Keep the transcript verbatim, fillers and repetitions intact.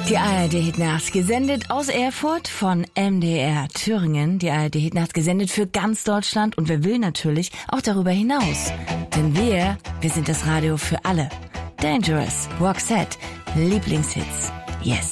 Die A R D-Hitnacht gesendet aus Erfurt von M D R Thüringen. Die A R D-Hitnacht gesendet für ganz Deutschland und wer will natürlich auch darüber hinaus. Denn wir, wir sind das Radio für alle. Dangerous, Roxette, Lieblingshits, Yes.